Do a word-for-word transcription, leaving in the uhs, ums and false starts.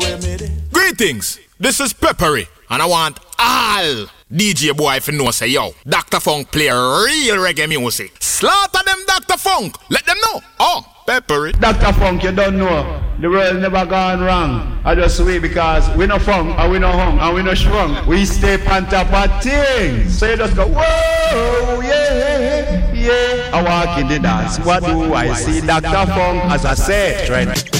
Greetings, this is Peppery, and I want all D J boy if you know say yo, Doctor Funk play real reggae music. Slaughter them Doctor Funk, let them know. Oh, Peppery. Doctor Funk, you don't know. The world never gone wrong. I just wait because we no funk and we no hung and we no shrunk. We stay on top of things. So you just go, whoa, yeah, yeah. I walk in the dance. What do I see? Doctor Funk, as I said, right?